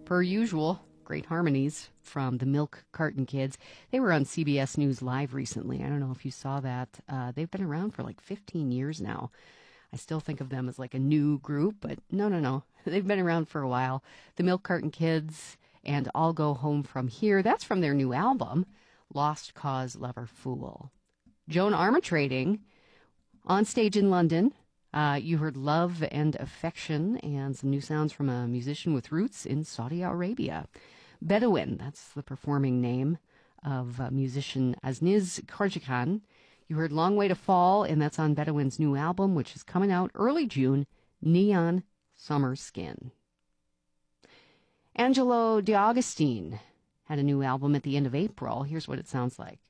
Per usual, great harmonies from the Milk Carton Kids. They were on CBS News Live recently. I don't know if you saw that. They've been around for like 15 years now. I still think of them as like a new group, but no. They've been around for a while. The Milk Carton Kids and I'll Go Home From Here. That's from their new album, Lost Cause Lover Fool. Joan Armatrading on stage in London. You heard Love and Affection and some new sounds from a musician with roots in Saudi Arabia. Bedouin, that's the performing name of musician Azniz Kharjikan. You heard Long Way to Fall, and that's on Bedouin's new album, which is coming out early June, Neon Summer Skin. Angelo D'Agostino had a new album at the end of April. Here's what it sounds like.